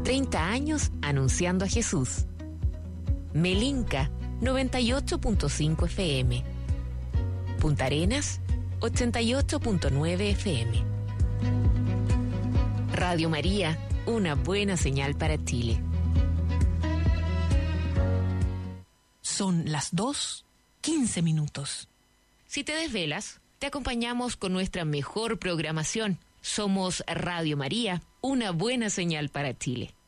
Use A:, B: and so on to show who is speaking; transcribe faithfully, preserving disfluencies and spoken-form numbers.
A: treinta años anunciando a Jesús. Melinca, noventa y ocho punto cinco F M. Punta Arenas, ochenta y ocho punto nueve F M. Radio María, una buena señal para Chile.
B: Son las dos, quince minutos.
A: Si te desvelas, te acompañamos con nuestra mejor programación. Somos Radio María, una buena señal para Chile.